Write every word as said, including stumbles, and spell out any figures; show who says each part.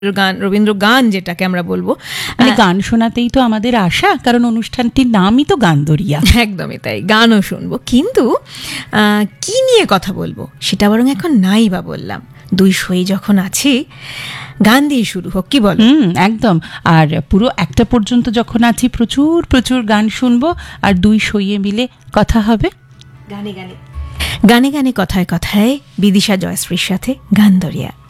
Speaker 1: গান, রবীন্দ্র গান যেটাকে আমরা বলবো,
Speaker 2: মানে গান শোনাতেই তো আমাদের আশা, কারণ অনুষ্ঠানটির নামই তো গানদরিয়া।
Speaker 1: একদমই তাই, গানও শুনবো, কিন্তু কি নিয়ে কথা বলবো সেটা বরং এখন নাই বা বললাম। দুই সই যখন আছি, গান দিয়ে শুরু হোক, কি বল?
Speaker 2: হুম, একদম। আর পুরো একটা পর্যন্ত যখন আছি, প্রচুর প্রচুর গান শুনবো, আর দুই সইয়ে মিলে কথা হবে
Speaker 1: গানে গানে গানে গানে কথায় কথায় বিদিশা জয়শ্রীর সাথে গানদরিয়া।